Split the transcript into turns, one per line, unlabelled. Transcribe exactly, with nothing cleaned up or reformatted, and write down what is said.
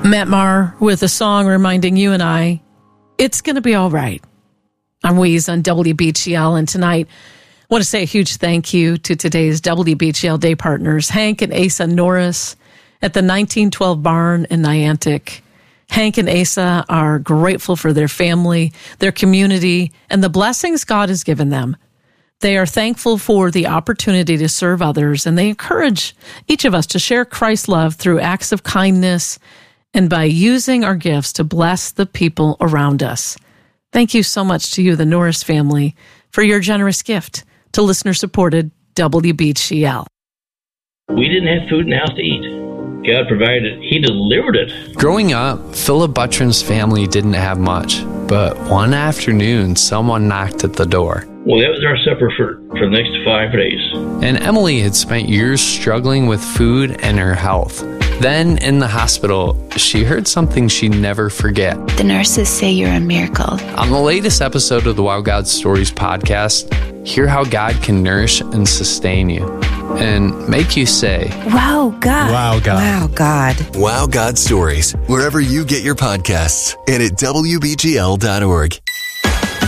Matt Maher with a song reminding you and I, it's going to be all right. I'm Weeze on W B G L, and tonight I want to say a huge thank you to today's W B G L day partners, Hank and Asa Norris at the nineteen twelve Barn in Niantic. Hank and Asa are grateful for their family, their community, and the blessings God has given them. They are thankful for the opportunity to serve others, and they encourage each of us to share Christ's love through acts of kindness and by using our gifts to bless the people around us. Thank you so much to you, the Norris family, for your generous gift to listener-supported W B G L.
We didn't have food in the house to eat. God provided it. He delivered it.
Growing up, Philip Buttram's family didn't have much, but one afternoon, someone knocked at the door.
Well, that was our supper for, for the next five days.
And Emily had spent years struggling with food and her health. Then, in the hospital, she heard something she'd never forget.
The nurses say you're a miracle.
On the latest episode of the Wow God Stories podcast, hear how God can nourish and sustain you and make you say,
Wow, God.
Wow, God.
Wow, God.
Wow God Stories, wherever you get your podcasts and at W B G L dot org.